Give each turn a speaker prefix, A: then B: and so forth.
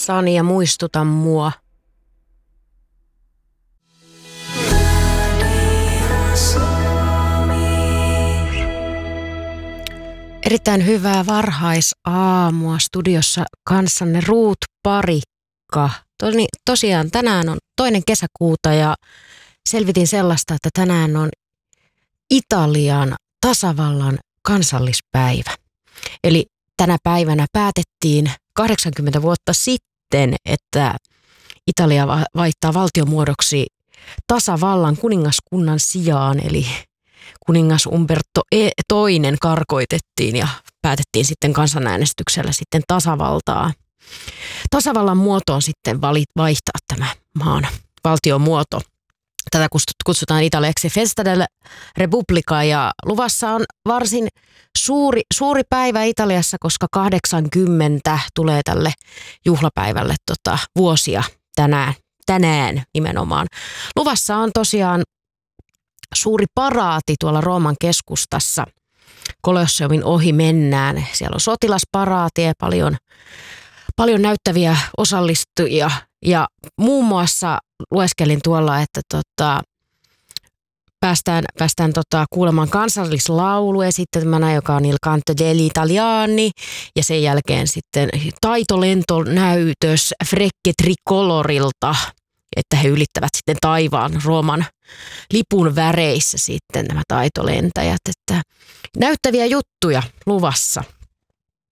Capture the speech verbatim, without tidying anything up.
A: kanssani ja muistuta mua. Erittäin hyvää varhaisaamua studiossa kanssanne Ruut Parikka. Toni, tosiaan tänään on toinen kesäkuuta ja selvitin sellaista, että tänään on Italian tasavallan kansallispäivä. Eli tänä päivänä päätettiin kahdeksankymmentä vuotta sitten, että Italia vaihtaa valtiomuodoksi tasavallan kuningaskunnan sijaan, eli kuningas Umberto toinen karkoitettiin ja päätettiin sitten kansanäänestyksellä sitten tasavaltaa. Tasavallan muotoon sitten valit, vaihtaa tämä maan valtiomuoto. Tätä kutsutaan italiaksi Festa della Repubblica ja luvassa on varsin suuri, suuri päivä Italiassa, koska kahdeksankymmentä tulee tälle juhlapäivälle tota, vuosia tänään, tänään nimenomaan. Luvassa on tosiaan suuri paraati tuolla Rooman keskustassa. Kolosseumin ohi mennään. Siellä on sotilasparaati ja paljon, paljon näyttäviä osallistujia. Ja muun muassa lueskelin tuolla, että tota, päästään, päästään tota, kuulemaan kansallislaulu esittämänä, joka on Il Canto degli Italiani. Ja sen jälkeen sitten taitolentonäytös Frecce Tricolorilta, että he ylittävät sitten taivaan Rooman lipun väreissä sitten nämä taitolentäjät. Että näyttäviä juttuja luvassa.